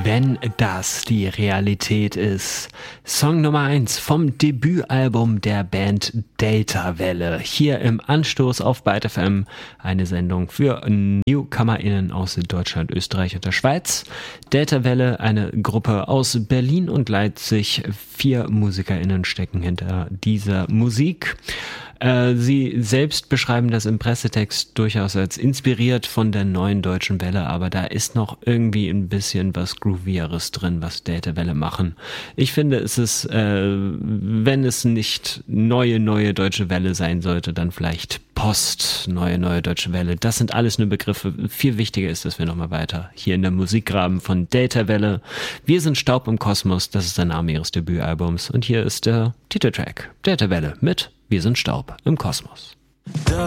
wenn das die Realität ist. Song Nummer 1 vom Debütalbum der Band Deltawelle. Hier im Anstoß auf Byte FM, eine Sendung für NewcomerInnen aus Deutschland, Österreich und der Schweiz. Deltawelle, eine Gruppe aus Berlin und Leipzig. 4 MusikerInnen stecken hinter dieser Musik. Sie selbst beschreiben das im Pressetext durchaus als inspiriert von der neuen deutschen Welle, aber da ist noch irgendwie ein bisschen was Groovieres drin, was Deltawelle machen. Ich finde, es ist, wenn es nicht neue deutsche Welle sein sollte, dann vielleicht neue deutsche Welle. Das sind alles nur Begriffe. Viel wichtiger ist, dass wir nochmal weiter hier in der Musik graben von Deltawelle. Wir sind Staub im Kosmos, das ist der Name ihres Debütalbums und hier ist der Titeltrack Deltawelle mit Wir sind Staub im Kosmos.